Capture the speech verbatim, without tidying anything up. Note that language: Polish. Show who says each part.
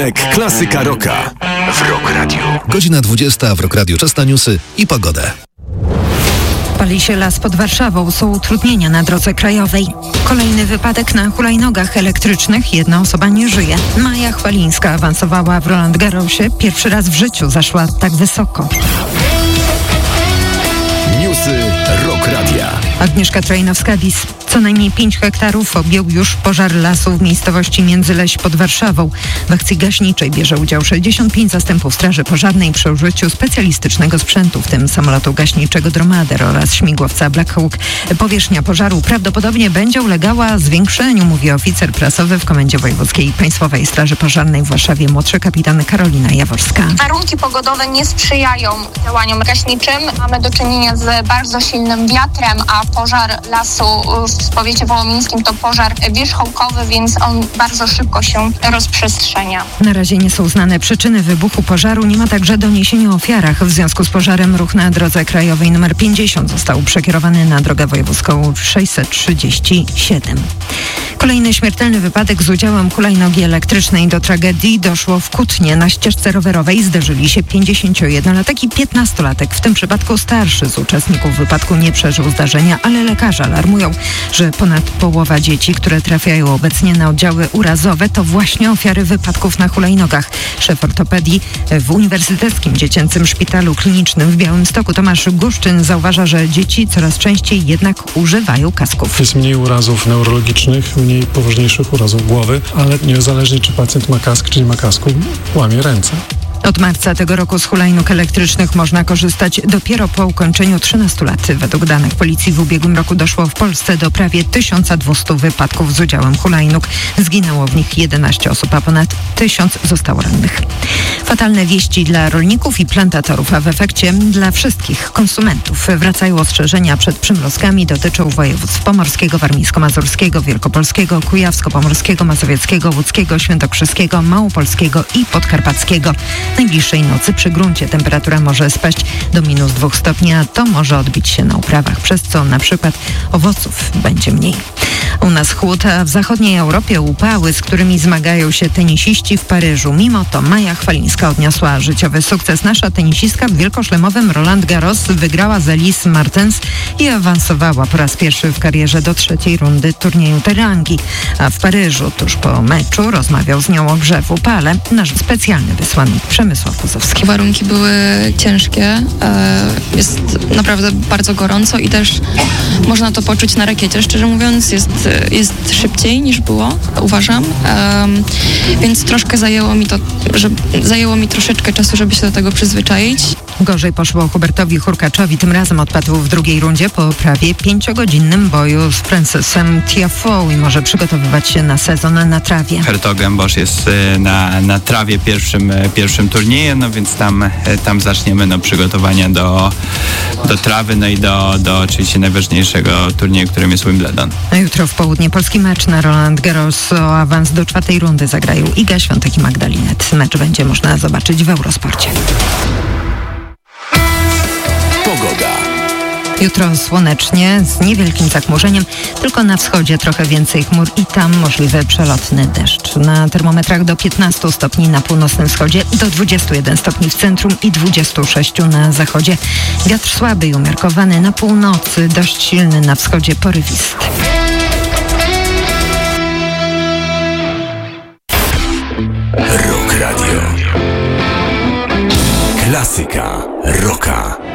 Speaker 1: Klasyka Rocka w Rock Radio.
Speaker 2: Godzina dwudziesta w Rock Radio. Czas na newsy i pogodę.
Speaker 3: Pali się las pod Warszawą, są utrudnienia na drodze krajowej. Kolejny wypadek na hulajnogach elektrycznych, jedna osoba nie żyje. Maja Chwalińska awansowała w Roland Garrosie, pierwszy raz w życiu zaszła tak wysoko.
Speaker 1: Newsy Rock Radia.
Speaker 3: Agnieszka Trojnowska-Wiss. Co najmniej pięć hektarów objął już pożar lasu w miejscowości Międzyleś pod Warszawą. W akcji gaśniczej bierze udział sześćdziesiąt pięć zastępów straży pożarnej przy użyciu specjalistycznego sprzętu, w tym samolotu gaśniczego Dromader oraz śmigłowca Black Hawk. Powierzchnia pożaru prawdopodobnie będzie ulegała zwiększeniu, mówi oficer prasowy w Komendzie Wojewódzkiej Państwowej Straży Pożarnej w Warszawie, młodszy kapitan Karolina Jaworska.
Speaker 4: Warunki pogodowe nie sprzyjają działaniom gaśniczym. Mamy do czynienia z bardzo silnym wiatrem, a pożar lasu w powiecie wołomińskim to pożar wierzchołkowy, więc on bardzo szybko się rozprzestrzenia.
Speaker 3: Na razie nie są znane przyczyny wybuchu pożaru, nie ma także doniesień o ofiarach. W związku z pożarem ruch na drodze krajowej nr pięćdziesiąt został przekierowany na drogę wojewódzką sześćset trzydzieści siedem. Kolejny śmiertelny wypadek z udziałem hulajnogi elektrycznej. Do tragedii doszło w Kutnie. Na ścieżce rowerowej zderzyli się pięćdziesięciojednolatek i piętnastolatek. W tym przypadku starszy z uczestników wypadku nie przeżył zdarzenia, ale lekarze alarmują, że ponad połowa dzieci, które trafiają obecnie na oddziały urazowe, to właśnie ofiary wypadków na hulajnogach. Szef ortopedii w Uniwersyteckim Dziecięcym Szpitalu Klinicznym w Białymstoku Tomasz Guszczyn zauważa, że dzieci coraz częściej jednak używają kasków.
Speaker 5: Jest mniej urazów neurologicznych, mniej poważniejszych urazów głowy, ale niezależnie czy pacjent ma kask czy nie ma kasku, łamie ręce.
Speaker 3: Od marca tego roku z hulajnóg elektrycznych można korzystać dopiero po ukończeniu trzynastu lat. Według danych policji w ubiegłym roku doszło w Polsce do prawie tysiąc dwieście wypadków z udziałem hulajnóg. Zginęło w nich jedenaście osób, a ponad tysiąc zostało rannych. Fatalne wieści dla rolników i plantatorów, a w efekcie dla wszystkich konsumentów. Wracają ostrzeżenia przed przymrozkami, dotyczą województw pomorskiego, warmińsko-mazurskiego, wielkopolskiego, kujawsko-pomorskiego, mazowieckiego, łódzkiego, świętokrzyskiego, małopolskiego i podkarpackiego. Najbliższej nocy przy gruncie temperatura może spaść do minus dwóch stopni, a to może odbić się na uprawach, przez co na przykład owoców będzie mniej. U nas chłód, a w zachodniej Europie upały, z którymi zmagają się tenisiści w Paryżu. Mimo to Maja Chwalińska odniosła życiowy sukces. Nasza tenisistka w wielkoszlemowym Roland Garros wygrała z Elise Mertens i awansowała po raz pierwszy w karierze do trzeciej rundy turnieju Terangi. A w Paryżu tuż po meczu rozmawiał z nią o grze w upale nasz specjalny wysłannik Przemysław Kuzowski.
Speaker 6: Warunki były ciężkie, jest naprawdę bardzo gorąco i też można to poczuć na rakiecie. Szczerze mówiąc, jest, jest szybciej niż było, uważam, więc troszkę zajęło mi to, że zajęło mi troszeczkę czasu, żeby się do tego przyzwyczaić.
Speaker 3: Gorzej poszło Hubertowi Hurkaczowi. Tym razem odpadł w drugiej rundzie po prawie pięciogodzinnym boju z Francesem Tiafoe i może przygotowywać się na sezon na trawie.
Speaker 7: Hertogenbosch jest na, na trawie pierwszym, pierwszym turniejem, no więc tam, tam zaczniemy no, przygotowania do, do trawy, no i do, do oczywiście najważniejszego turnieju, którym jest Wimbledon.
Speaker 3: A jutro w południe polski mecz na Roland Garros o awans do czwartej rundy zagrają Iga Świątek i Magdalinet. Mecz będzie można zobaczyć w Eurosporcie.
Speaker 1: Pogoda.
Speaker 3: Jutro słonecznie, z niewielkim zachmurzeniem, tylko na wschodzie trochę więcej chmur i tam możliwy przelotny deszcz. Na termometrach do piętnastu stopni na północnym wschodzie, do dwudziestu jeden stopni w centrum i dwudziestu sześciu na zachodzie. Wiatr słaby i umiarkowany na północy, dość silny na wschodzie, porywisty.
Speaker 1: Rock Radio. Klasyka Rocka.